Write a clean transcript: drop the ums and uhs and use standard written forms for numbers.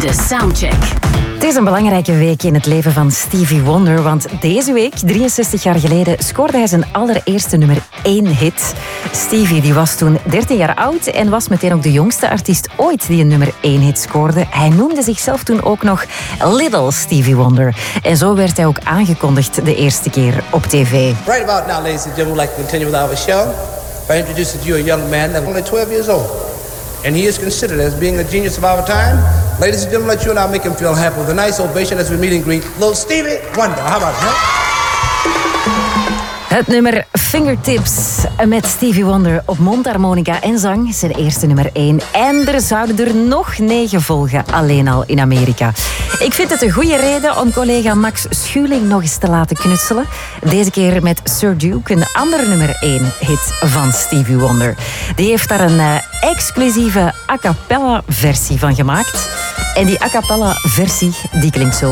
De Soundcheck. Het is een belangrijke week in het leven van Stevie Wonder, want deze week, 63 jaar geleden, scoorde hij zijn allereerste nummer 1 hit. Stevie die was toen 13 jaar oud en was meteen ook de jongste artiest ooit die een nummer 1 hit scoorde. Hij noemde zichzelf toen ook nog Little Stevie Wonder. En zo werd hij ook aangekondigd de eerste keer op tv. Right about now, ladies and gentlemen, we'd like to continue with our show by introducing to you a young man that's only 12 years old. And he is considered as being a genius of our time. Ladies and gentlemen, let you and I make him feel happy with a nice ovation as we meet and greet little Stevie Wonder. How about that? Het nummer Fingertips met Stevie Wonder op mondharmonica en zang. Zijn eerste nummer 1. En er zouden er nog 9 volgen, alleen al in Amerika. Ik vind het een goede reden om collega Max Schuling nog eens te laten knutselen. Deze keer met Sir Duke, een andere nummer 1 hit van Stevie Wonder. Die heeft daar een exclusieve a cappella versie van gemaakt. En die a cappella versie die klinkt zo.